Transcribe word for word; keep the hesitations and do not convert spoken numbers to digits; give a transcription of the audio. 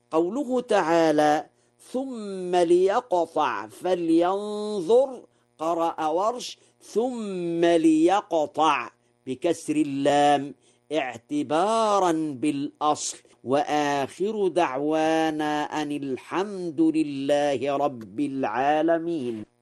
قوله تعالى ثم ليقطع فلينظر، قرأ ورش ثم ليقطع بكسر اللام اعتبارا بالأصل. وآخر دعوانا أن الحمد لله رب العالمين.